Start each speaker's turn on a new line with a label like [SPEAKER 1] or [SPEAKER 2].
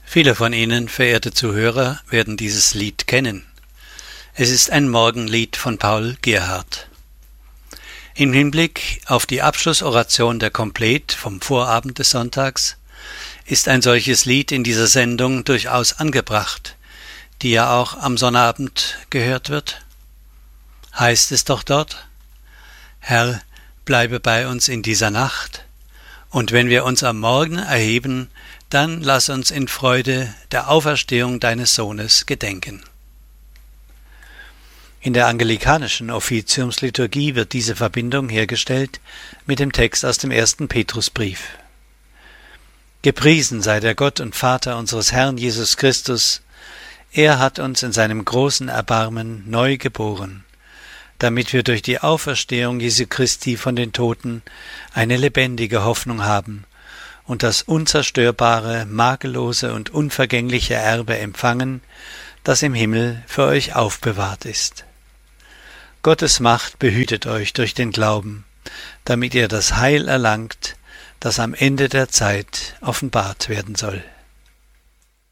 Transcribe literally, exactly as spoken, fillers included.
[SPEAKER 1] Viele von Ihnen, verehrte Zuhörer, werden dieses Lied kennen. Es ist ein Morgenlied von Paul Gerhardt. Im Hinblick auf die Abschlussoration der Komplet vom Vorabend des Sonntags ist ein solches Lied in dieser Sendung durchaus angebracht, die ja auch am Sonnabend gehört wird. Heißt es doch dort: Herr, bleibe bei uns in dieser Nacht, und wenn wir uns am Morgen erheben, dann lass uns in Freude der Auferstehung deines Sohnes gedenken. In der anglikanischen Offiziumsliturgie wird diese Verbindung hergestellt mit dem Text aus dem ersten Petrusbrief. Gepriesen sei der Gott und Vater unseres Herrn Jesus Christus. Er hat uns in seinem großen Erbarmen neu geboren, damit wir durch die Auferstehung Jesu Christi von den Toten eine lebendige Hoffnung haben und das unzerstörbare, makellose und unvergängliche Erbe empfangen, das im Himmel für euch aufbewahrt ist. Gottes Macht behütet euch durch den Glauben, damit ihr das Heil erlangt, das am Ende der Zeit offenbart werden soll.